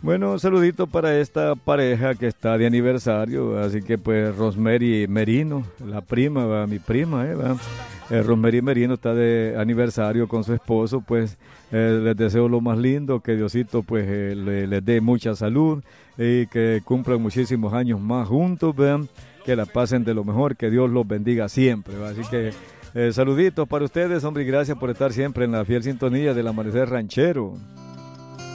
Bueno, saludito para esta pareja que está de aniversario, así que pues Rosemary Merino, la prima, ¿va? Mi prima, ¿va? Rosemary Merino está de aniversario con su esposo, pues les deseo lo más lindo, que Diosito pues les dé mucha salud y que cumplan muchísimos años más juntos, vean, que la pasen de lo mejor, que Dios los bendiga siempre, ¿va? Así que saluditos para ustedes, hombre, y gracias por estar siempre en la fiel sintonía del Amanecer Ranchero.